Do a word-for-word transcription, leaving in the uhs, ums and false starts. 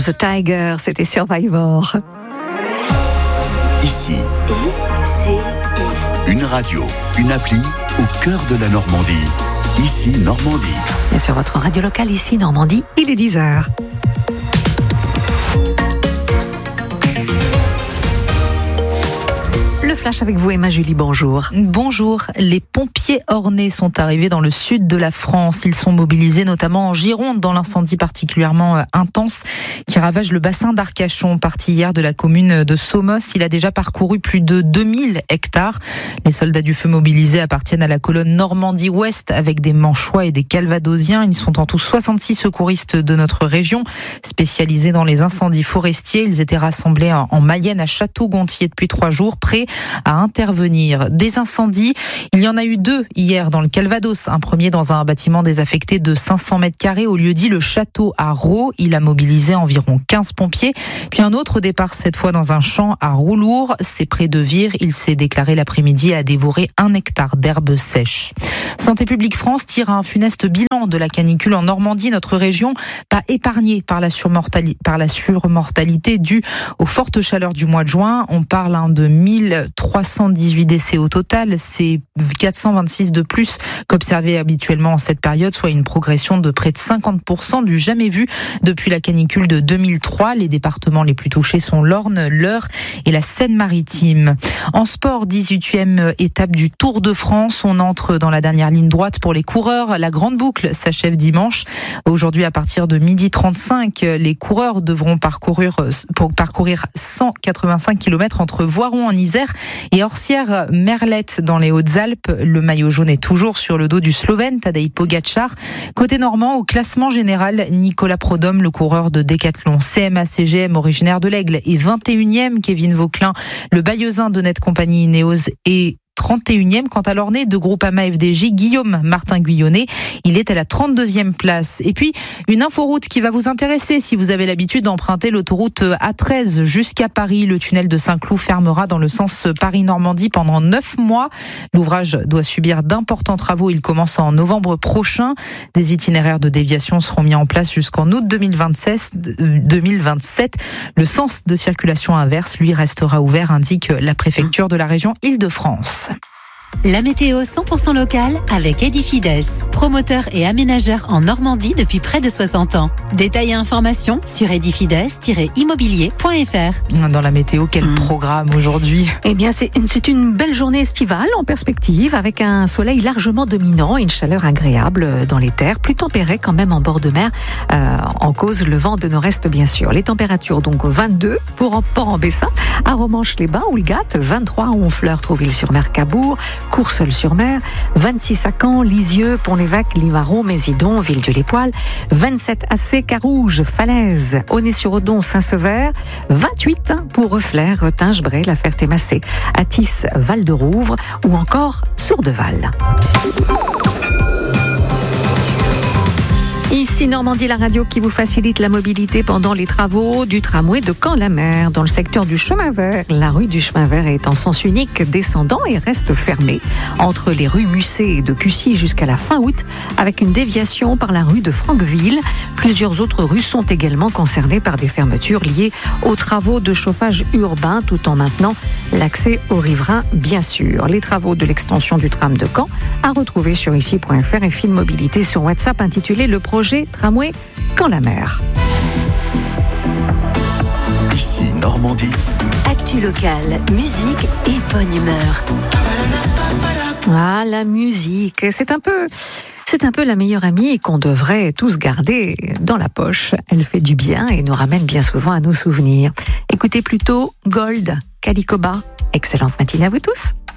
the Tiger, c'était Survivor. Ici, I C I. une radio, une appli au cœur de la Normandie. Ici, Normandie. Et sur votre radio locale, ici, Normandie, il est dix heures. Le flash avec vous, Emma Julie, bonjour. Bonjour. Les pompiers ornais sont arrivés dans le sud de la France. Ils sont mobilisés notamment en Gironde dans l'incendie particulièrement intense qui ravage le bassin d'Arcachon, parti hier de la commune de Somos. Il a déjà parcouru plus de deux mille hectares. Les soldats du feu mobilisés appartiennent à la colonne Normandie-Ouest avec des Manchois et des Calvadosiens. Ils sont en tout soixante-six secouristes de notre région spécialisés dans les incendies forestiers. Ils étaient rassemblés en Mayenne à Château-Gontier depuis trois jours, prêts à intervenir. Des incendies, il y en a eu deux hier dans le Calvados. Un premier dans un bâtiment désaffecté de cinq cents mètres carrés au lieu dit le Château à Raux. Il a mobilisé environ quinze pompiers. Puis un autre départ cette fois dans un champ à Roulours. C'est près de Vire. Il s'est déclaré l'après-midi et a dévoré un hectare d'herbe sèche. Santé publique France tire un funeste bilan de la canicule en Normandie, notre région pas épargnée par la surmortalité, par la surmortalité due aux fortes chaleurs du mois de juin. On parle hein, de mille trois cent dix-huit décès au total, c'est quatre cent vingt-six de plus qu'observé habituellement en cette période, soit une progression de près de cinquante pour cent du jamais vu depuis la canicule de deux mille trois. Les départements les plus touchés sont l'Orne, l'Eure et la Seine-Maritime. En sport, dix-huitième étape du Tour de France, on entre dans la dernière ligne droite pour les coureurs. La grande boucle s'achève dimanche. Aujourd'hui, à partir de midi trente-cinq, les coureurs devront parcourir, pour parcourir cent quatre-vingt-cinq kilomètres entre Voiron en Isère et Orsières-Merlette dans les Hautes-Alpes. Le maillot jaune est toujours sur le dos du Slovène Tadej Pogačar. Côté normand, au classement général, Nicolas Prodhomme, le coureur de décathlon C M A C G M originaire de l'Aigle, est vingt et unième. Kevin Vauquelin, le Bayeuxin de Net Compagnie Ineos, est trente et unième. Quant à l'Ornais de Groupama F D J, Guillaume Martin Guyonnet, il est à la trente-deuxième place. Et puis, une inforoute qui va vous intéresser si vous avez l'habitude d'emprunter l'autoroute A treize jusqu'à Paris. Le tunnel de Saint-Cloud fermera dans le sens Paris-Normandie pendant neuf mois. L'ouvrage doit subir d'importants travaux. Il commence en novembre prochain. Des itinéraires de déviation seront mis en place jusqu'en août deux mille vingt-sept. Le sens de circulation inverse, lui, restera ouvert, indique la préfecture de la région Île-de-France. La météo cent pour cent locale avec Edifides, promoteur et aménageur en Normandie depuis près de soixante ans. Détails et informations sur edifides tiret immobilier point f r. Dans la météo, quel mmh. programme aujourd'hui ? Eh bien, c'est, c'est une belle journée estivale en perspective avec un soleil largement dominant et une chaleur agréable dans les terres, plus tempérée quand même en bord de mer, euh, en cause le vent de nord-est bien sûr. Les températures donc vingt-deux pour Port-en-Bessin, à Romanche-les-Bains, Oulgat, vingt-trois à Honfleur, Trouville-sur-Mer, Cabourg, Courseulles-sur-Mer, vingt-six à Caen, Lisieux, Pont-l'Évêque, Livarot, Mésidon, Villedieu-les-Poils, vingt-sept à C, Carouge, Falaise, Aulnay-sur-Odon, Saint-Sever, vingt-huit pour Reflers, Tingebray, La Ferté-Massé, Athis, Val-de-Rouvre ou encore Sourdeval. Ici Normandie, la radio qui vous facilite la mobilité pendant les travaux du tramway de Caen-la-Mer. Dans le secteur du chemin vert, la rue du chemin vert est en sens unique descendant et reste fermée entre les rues Musset et de Cussy jusqu'à la fin août, avec une déviation par la rue de Franqueville. Plusieurs autres rues sont également concernées par des fermetures liées aux travaux de chauffage urbain, tout en maintenant l'accès aux riverains, bien sûr. Les travaux de l'extension du tram de Caen à retrouver sur ici point f r et Fil Mobilité sur WhatsApp intitulé Le projet Tramway Caen-la-Mer. Ici Normandie. Actu locale, musique et bonne humeur. Ah, la musique, c'est un peu... C'est un peu la meilleure amie qu'on devrait tous garder dans la poche. Elle fait du bien et nous ramène bien souvent à nos souvenirs. Écoutez plutôt Gold, Calicoba. Excellente matinée à vous tous.